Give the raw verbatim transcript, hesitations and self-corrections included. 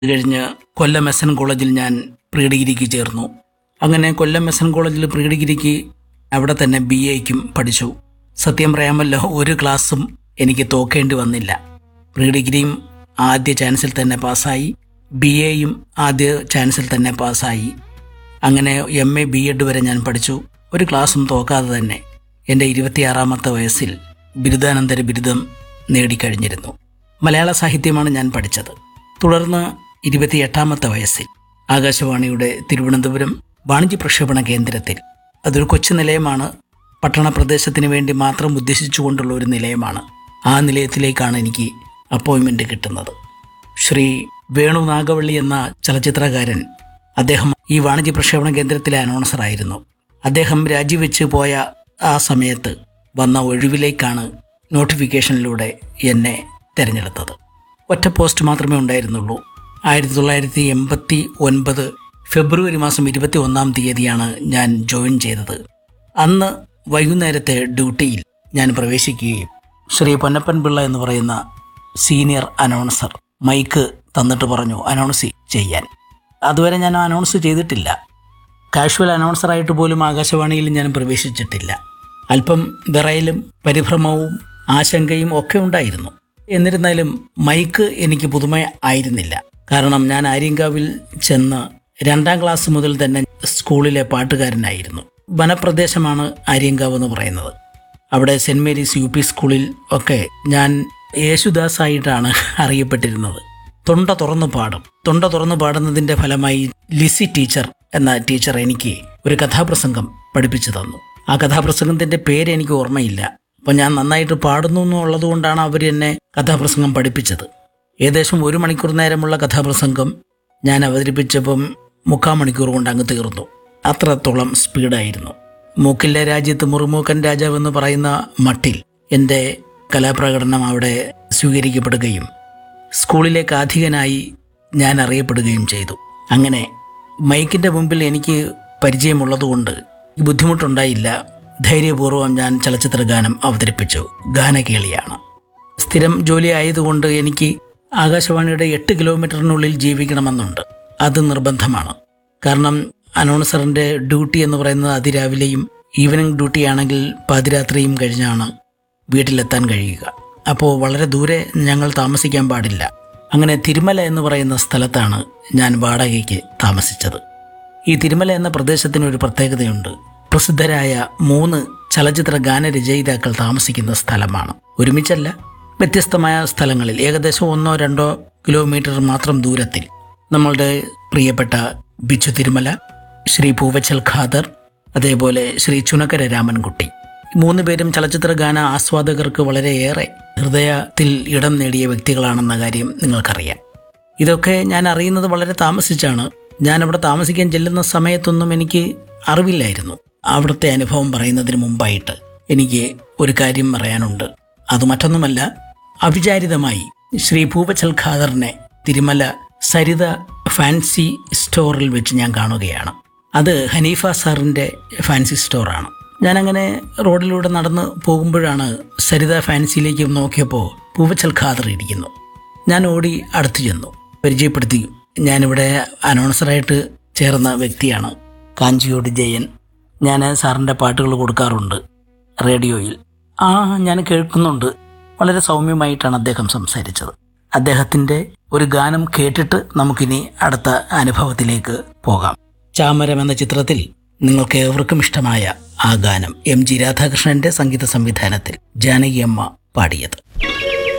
കഴിഞ്ഞ് കൊല്ലം S N കോളേജിൽ ഞാൻ പ്രീ ഡിഗ്രിക്ക് ചേർന്നു. അങ്ങനെ കൊല്ലം എസ് എൻ കോളേജിൽ പ്രീ ഡിഗ്രിക്ക് അവിടെ തന്നെ ബി എക്കും പഠിച്ചു. സത്യം പറയാമല്ലോ, ഒരു ക്ലാസ്സും എനിക്ക് തോക്കേണ്ടി വന്നില്ല. പ്രീ ഡിഗ്രിയും ആദ്യ ചാൻസിൽ തന്നെ പാസ്സായി, ബി എയും ആദ്യ ചാൻസിൽ തന്നെ പാസ്സായി. അങ്ങനെ എം എ ബി എഡ് വരെ ഞാൻ പഠിച്ചു. ഒരു ക്ലാസ്സും തോക്കാതെ തന്നെ എൻ്റെ ഇരുപത്തിയാറാമത്തെ വയസ്സിൽ ബിരുദാനന്തര ബിരുദം നേടിക്കഴിഞ്ഞിരുന്നു. മലയാള സാഹിത്യമാണ് ഞാൻ പഠിച്ചത്. തുടർന്ന് ഇരുപത്തിയെട്ടാമത്തെ വയസ്സിൽ ആകാശവാണിയുടെ തിരുവനന്തപുരം വാണിജ്യ പ്രക്ഷേപണ കേന്ദ്രത്തിൽ, അതൊരു കൊച്ചു നിലയമാണ്, പട്ടണ പ്രദേശത്തിന് വേണ്ടി മാത്രം ഉദ്ദേശിച്ചുകൊണ്ടുള്ള ഒരു നിലയമാണ്. ആ നിലയത്തിലേക്കാണ് എനിക്ക് അപ്പോയിൻമെൻ്റ് കിട്ടുന്നത്. ശ്രീ വേണു നാഗവള്ളി എന്ന ചലച്ചിത്രകാരൻ, അദ്ദേഹം ഈ വാണിജ്യ പ്രക്ഷേപണ കേന്ദ്രത്തിലെ അനൗൺസറായിരുന്നു. അദ്ദേഹം രാജിവെച്ച് പോയ ആ സമയത്ത് വന്ന ഒഴിവിലേക്കാണ് നോട്ടിഫിക്കേഷനിലൂടെ എന്നെ തിരഞ്ഞെടുത്തത്. ഒറ്റ പോസ്റ്റ് മാത്രമേ ഉണ്ടായിരുന്നുള്ളൂ. ആയിരത്തി തൊള്ളായിരത്തി എൺപത്തി ഒൻപത് ഫെബ്രുവരി മാസം ഇരുപത്തി ഒന്നാം തീയതിയാണ് ഞാൻ ജോയിൻ ചെയ്തത്. അന്ന് വൈകുന്നേരത്തെ ഡ്യൂട്ടിയിൽ ഞാൻ പ്രവേശിക്കുകയും ശ്രീ പൊന്നപ്പൻ പിള്ള എന്ന് പറയുന്ന സീനിയർ അനൗൺസർ മൈക്ക് തന്നിട്ട് പറഞ്ഞു അനൗൺസ് ചെയ്യാൻ. അതുവരെ ഞാൻ അനൗൺസ് ചെയ്തിട്ടില്ല. കാഷ്വൽ അനൗൺസറായിട്ട് പോലും ആകാശവാണിയിൽ ഞാൻ പ്രവേശിച്ചിട്ടില്ല. അല്പം വിറയലും പരിഭ്രമവും ആശങ്കയും ഒക്കെ ഉണ്ടായിരുന്നു. എന്നിരുന്നാലും മൈക്ക് എനിക്ക് പുതുമ ആയിരുന്നില്ല. കാരണം ഞാൻ ആര്യങ്കാവിൽ ചെന്ന് രണ്ടാം ക്ലാസ് മുതൽ തന്നെ സ്കൂളിലെ പാട്ടുകാരനായിരുന്നു. വനപ്രദേശമാണ് ആര്യങ്കാവ് എന്ന് പറയുന്നത്. അവിടെ സെൻറ് മേരീസ് യു പി സ്കൂളിൽ ഒക്കെ ഞാൻ യേശുദാസായിട്ടാണ് അറിയപ്പെട്ടിരുന്നത്. തൊണ്ട തുറന്നു പാടും. തൊണ്ട തുറന്നു പാടുന്നതിൻ്റെ ഫലമായി ലിസി ടീച്ചർ എന്ന ടീച്ചർ എനിക്ക് ഒരു കഥാപ്രസംഗം പഠിപ്പിച്ചു തന്നു. ആ കഥാപ്രസംഗത്തിൻ്റെ പേര് എനിക്ക് ഓർമ്മയില്ല. അപ്പോൾ ഞാൻ നന്നായിട്ട് പാടുന്നു എന്നുള്ളത് കൊണ്ടാണ് അവർ എന്നെ കഥാപ്രസംഗം പഠിപ്പിച്ചത്. ഏകദേശം ഒരു മണിക്കൂർ നേരമുള്ള കഥാപ്രസംഗം ഞാൻ അവതരിപ്പിച്ചപ്പം മുക്കാൽ മണിക്കൂർ കൊണ്ട് അങ്ങ് തീർന്നു. അത്രത്തോളം സ്പീഡായിരുന്നു. മൂക്കിലെ രാജ്യത്ത് മുറുമൂക്കൻ രാജാവെന്ന് പറയുന്ന മട്ടിൽ എൻ്റെ കലാപ്രകടനം അവിടെ സ്വീകരിക്കപ്പെടുകയും സ്കൂളിലെ കാഥികനായി ഞാൻ അറിയപ്പെടുകയും ചെയ്തു. അങ്ങനെ മൈക്കിൻ്റെ മുമ്പിൽ എനിക്ക് പരിചയമുള്ളതുകൊണ്ട് ബുദ്ധിമുട്ടുണ്ടായില്ല. ധൈര്യപൂർവ്വം ഞാൻ ചലച്ചിത്ര ഗാനം അവതരിപ്പിച്ചു. ഗാനകേളിയാണ്. സ്ഥിരം ജോലി ആയതുകൊണ്ട് എനിക്ക് ആകാശവാണിയുടെ എട്ട് കിലോമീറ്ററിനുള്ളിൽ ജീവിക്കണമെന്നുണ്ട്. അത് നിർബന്ധമാണ്. കാരണം അനൗൺസറിൻ്റെ ഡ്യൂട്ടി എന്ന് പറയുന്നത് അതിരാവിലെയും ഈവനിങ് ഡ്യൂട്ടി ആണെങ്കിൽ പാതിരാത്രിയും കഴിഞ്ഞാണ് വീട്ടിലെത്താൻ കഴിയുക. അപ്പോൾ വളരെ ദൂരെ ഞങ്ങൾ താമസിക്കാൻ പാടില്ല. അങ്ങനെ തിരുമല എന്ന് പറയുന്ന സ്ഥലത്താണ് ഞാൻ വാടകയ്ക്ക് താമസിച്ചത്. ഈ തിരുമല എന്ന പ്രദേശത്തിന് ഒരു പ്രത്യേകതയുണ്ട്. പ്രസിദ്ധരായ മൂന്ന് ചലച്ചിത്ര ഗാനരചയിതാക്കൾ താമസിക്കുന്ന സ്ഥലമാണ്. ഒരുമിച്ചല്ല, വ്യത്യസ്തമായ സ്ഥലങ്ങളിൽ ഏകദേശം ഒന്നോ രണ്ടോ കിലോമീറ്റർ മാത്രം ദൂരത്തിൽ. നമ്മളുടെ പ്രിയപ്പെട്ട ബിച്ചു തിരുമല, ശ്രീ പൂവച്ചൽ ഖാദർ, അതേപോലെ ശ്രീ ചുനക്കര രാമൻകുട്ടി. മൂന്ന് പേരും ചലച്ചിത്ര ഗാന ആസ്വാദകർക്ക് വളരെയേറെ ഹൃദയത്തിൽ ഇടം നേടിയ വ്യക്തികളാണെന്ന കാര്യം നിങ്ങൾക്കറിയാം. ഇതൊക്കെ ഞാൻ അറിയുന്നത് വളരെ താമസിച്ചാണ്. ഞാനവിടെ താമസിക്കാൻ ചെല്ലുന്ന സമയത്തൊന്നും എനിക്ക് അറിവില്ലായിരുന്നു. അവിടുത്തെ അനുഭവം പറയുന്നതിന് മുമ്പായിട്ട് എനിക്ക് ഒരു കാര്യം പറയാനുണ്ട്. അത് മറ്റൊന്നുമല്ല, അവിചാരിതമായി ശ്രീ പൂവച്ചൽ ഖാദറിനെ തിരുമല സരിത ഫാൻസി സ്റ്റോറിൽ വെച്ച് ഞാൻ കാണുകയാണ്. അത് ഹനീഫ സാറിൻ്റെ ഫാൻസി സ്റ്റോറാണ്. ഞാനങ്ങനെ റോഡിലൂടെ നടന്ന് പോകുമ്പോഴാണ് സരിത ഫാൻസിയിലേക്ക് നോക്കിയപ്പോൾ പൂവച്ചൽ ഖാദർ ഇരിക്കുന്നു. ഞാൻ ഓടി അടുത്ത് ചെന്നു, പരിചയപ്പെടുത്തി. ഞാനിവിടെ അനൗൺസറായിട്ട് ചേർന്ന വ്യക്തിയാണ്, കാഞ്ചിയോട് ജയൻ. ഞാൻ സാറിൻ്റെ പാട്ടുകൾ കൊടുക്കാറുണ്ട് റേഡിയോയിൽ. ആ ഞാൻ കേൾക്കുന്നുണ്ട്. വളരെ സൗമ്യമായിട്ടാണ് അദ്ദേഹം സംസാരിച്ചത്. അദ്ദേഹത്തിൻ്റെ ഒരു ഗാനം കേട്ടിട്ട് നമുക്കിനി അടുത്ത അനുഭവത്തിലേക്ക് പോകാം. ചാമരം എന്ന ചിത്രത്തിൽ നിങ്ങൾക്ക് ഏവർക്കും ഇഷ്ടമായ ആ ഗാനം എം ജി രാധാകൃഷ്ണന്റെ സംഗീത സംവിധാനത്തിൽ ജാനകി അമ്മ പാടിയത്.